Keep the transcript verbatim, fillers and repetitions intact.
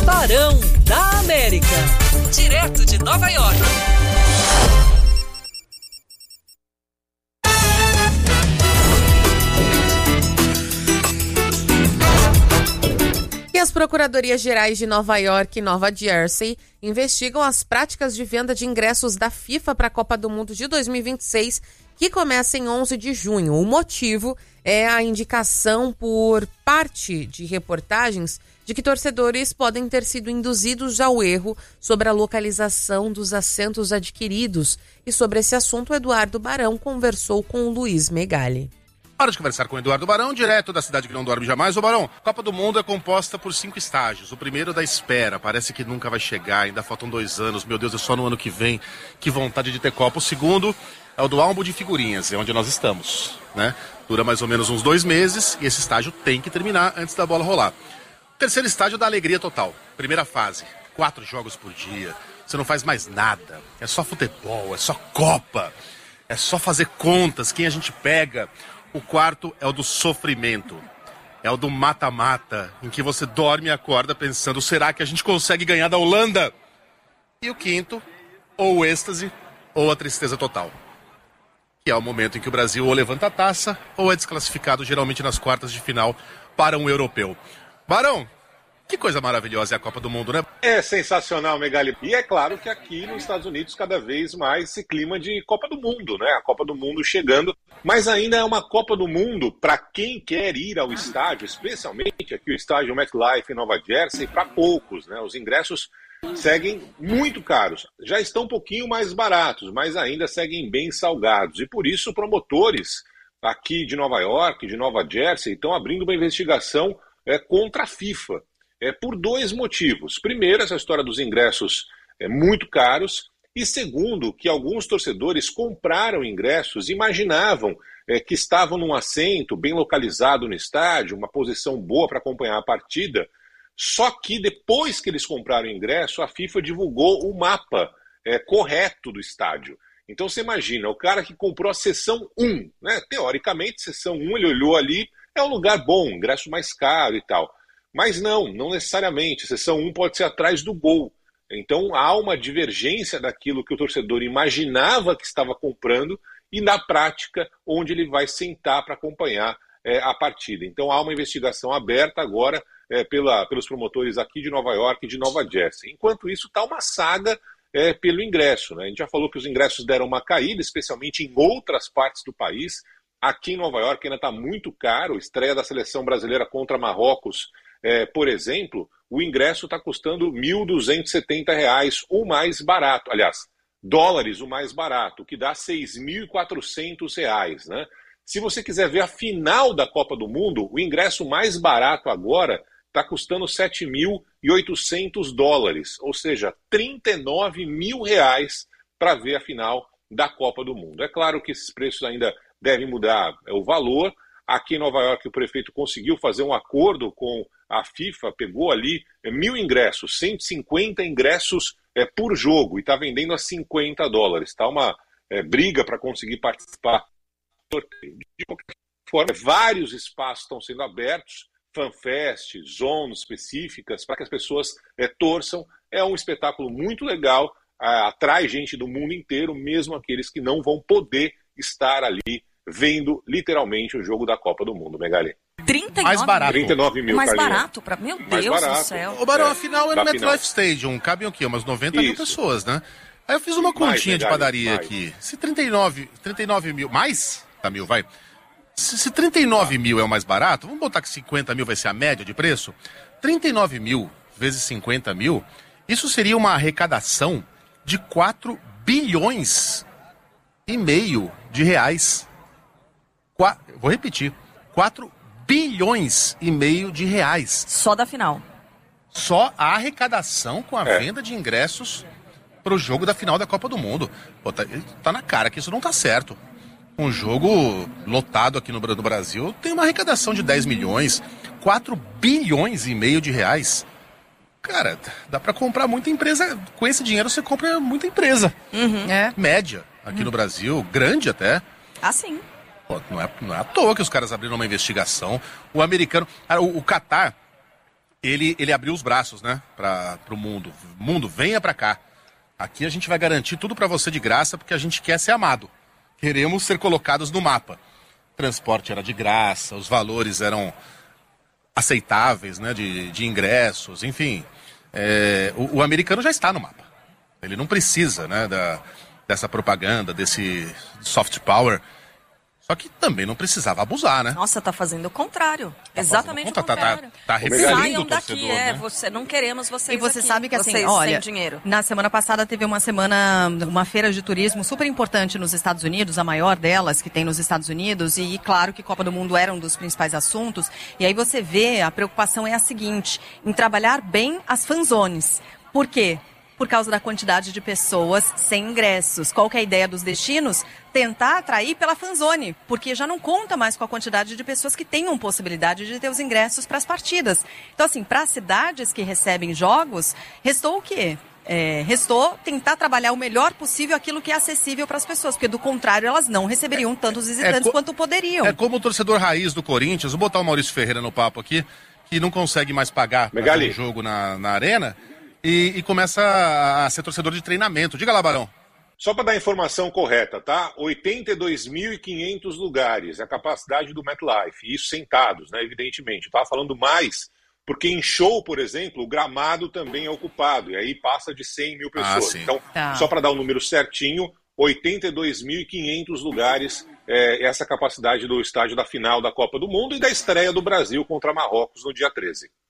Barão da América, direto de Nova York. E as Procuradorias Gerais de Nova York e Nova Jersey investigam as práticas de venda de ingressos da FIFA para a Copa do Mundo de dois mil e vinte e seis, que começa em onze de junho. O motivo é a indicação por parte de reportagens de que torcedores podem ter sido induzidos ao erro sobre a localização dos assentos adquiridos. E sobre esse assunto, o Eduardo Barão conversou com o Luiz Megali. Hora de conversar com o Eduardo Barão, direto da cidade que não dorme jamais. Ô Barão, a Copa do Mundo é composta por cinco estágios. O primeiro da espera, parece que nunca vai chegar, ainda faltam dois anos. Meu Deus, é só no ano que vem, que vontade de ter Copa. O segundo é o do álbum de figurinhas, é onde nós estamos, né? Dura mais ou menos uns dois meses e esse estágio tem que terminar antes da bola rolar. O terceiro estágio da alegria total. Primeira fase, quatro jogos por dia. Você não faz mais nada, é só futebol, é só Copa, é só fazer contas, quem a gente pega. O quarto é o do sofrimento, é o do mata-mata, em que você dorme e acorda pensando, será que a gente consegue ganhar da Holanda? E o quinto, ou o êxtase, ou a tristeza total, que é o momento em que o Brasil ou levanta a taça, ou é desclassificado, geralmente nas quartas de final, para um europeu. Barão, que coisa maravilhosa é a Copa do Mundo, né? É sensacional, Megali. E é claro que aqui nos Estados Unidos cada vez mais esse clima de Copa do Mundo, né? A Copa do Mundo chegando, mas ainda é uma Copa do Mundo para quem quer ir ao estádio, especialmente aqui o estádio MetLife em Nova Jersey, para poucos, né? Os ingressos seguem muito caros. Já estão um pouquinho mais baratos, mas ainda seguem bem salgados. E por isso promotores aqui de Nova York, de Nova Jersey, estão abrindo uma investigação é, contra a FIFA. É, por dois motivos. Primeiro, essa história dos ingressos é muito caros. E segundo, que alguns torcedores compraram ingressos, imaginavam é, que estavam num assento bem localizado no estádio, uma posição boa para acompanhar a partida. Só que depois que eles compraram o ingresso, a FIFA divulgou o mapa é, correto do estádio. Então você imagina, o cara que comprou a seção um, né? Teoricamente, seção um, ele olhou ali, é um lugar bom, ingresso mais caro e tal. Mas não, não necessariamente. A seção um pode ser atrás do gol. Então há uma divergência daquilo que o torcedor imaginava que estava comprando e na prática onde ele vai sentar para acompanhar é, a partida. Então há uma investigação aberta agora é, pela, pelos promotores aqui de Nova York e de Nova Jersey. Enquanto isso está uma saga é, pelo ingresso, né? A gente já falou que os ingressos deram uma caída, especialmente em outras partes do país. Aqui em Nova York ainda está muito caro. Estreia da seleção brasileira contra Marrocos, É, por exemplo, o ingresso está custando mil duzentos e setenta reais, o mais barato. Aliás, dólares o mais barato, o que dá seis mil e quatrocentos reais, né? Se você quiser ver a final da Copa do Mundo, o ingresso mais barato agora está custando sete mil e oitocentos dólares, ou seja, trinta e nove mil reais para ver a final da Copa do Mundo. É claro que esses preços ainda devem mudar o valor. Aqui em Nova York o prefeito conseguiu fazer um acordo com a FIFA, pegou ali mil ingressos, cento e cinquenta ingressos é, por jogo e está vendendo a cinquenta dólares. Está uma é, briga para conseguir participar. De qualquer forma, vários espaços estão sendo abertos, fanfest, zones específicas, para que as pessoas é, torçam. É um espetáculo muito legal, a, atrai gente do mundo inteiro, mesmo aqueles que não vão poder estar ali vendo literalmente o jogo da Copa do Mundo, Megali. trinta e nove mais barato. trinta e nove mil, mais Carlinhos. barato, pra... meu Mais Deus barato. do céu. Ô Barão, É, a final é da no final. MetLife Stadium, cabem o quê? Umas noventa mil Isso. pessoas, né? Aí eu fiz uma Mais, continha de Megali, padaria mais. aqui. Se trinta e nove, trinta e nove mil, mais? Tá mil, vai. Se, se trinta e nove mil é o mais barato, vamos botar que cinquenta mil vai ser a média de preço? trinta e nove mil vezes cinquenta mil, isso seria uma arrecadação de quatro bilhões e meio de reais. Qua... Vou repetir, quatro bilhões e meio de reais. Só da final. Só a arrecadação com a É. venda de ingressos para o jogo da final da Copa do Mundo. Pô, tá, tá na cara que isso não tá certo. Um jogo lotado aqui no, no Brasil tem uma arrecadação de dez milhões, quatro bilhões e meio de reais. Cara, dá para comprar muita empresa. Com esse dinheiro você compra muita empresa. Uhum. É. Média aqui Uhum. no Brasil, grande até. Ah, sim. Pô, não, é, não é à toa que os caras abriram uma investigação. O americano... Ah, o, o Qatar, ele, ele abriu os braços, né, para o mundo. Mundo, venha para cá. Aqui a gente vai garantir tudo para você de graça, porque a gente quer ser amado. Queremos ser colocados no mapa. O transporte era de graça, os valores eram aceitáveis, né, de, de ingressos, enfim. É, o, o americano já está no mapa. Ele não precisa, né, da, dessa propaganda, desse soft power. Só que também não precisava abusar, né? Nossa, tá fazendo o contrário. Tá Exatamente o conta, contrário. Tá, tá, tá repelindo Saiam o daqui, torcedor, é. né? Você, não queremos vocês E você aqui. sabe que assim, Vocês olha, sem dinheiro. na semana passada teve uma semana, uma feira de turismo super importante nos Estados Unidos, a maior delas que tem nos Estados Unidos, e claro que Copa do Mundo era um dos principais assuntos. E aí você vê, a preocupação é a seguinte, em trabalhar bem as fanzones. Por quê? Por causa da quantidade de pessoas sem ingressos. Qual que é a ideia dos destinos? Tentar atrair pela fanzone, porque já não conta mais com a quantidade de pessoas que tenham possibilidade de ter os ingressos para as partidas. Então, assim, para as cidades que recebem jogos, restou o quê? É, restou tentar trabalhar o melhor possível aquilo que é acessível para as pessoas, porque do contrário elas não receberiam tantos visitantes é co- quanto poderiam. É como o torcedor raiz do Corinthians, vou botar o Maurício Ferreira no papo aqui, que não consegue mais pagar para ver um jogo na, na arena e, e começa a ser torcedor de treinamento. Diga lá, Barão. Só para dar a informação correta, tá? oitenta e dois mil e quinhentos lugares, a capacidade do MetLife, isso sentados, né, evidentemente. Eu estava falando mais, porque em show, por exemplo, o gramado também é ocupado, e aí passa de cem mil pessoas. Ah, então, tá. Só para dar o número certinho, oitenta e dois mil e quinhentos lugares, é, essa capacidade do estádio da final da Copa do Mundo e da estreia do Brasil contra Marrocos no dia treze.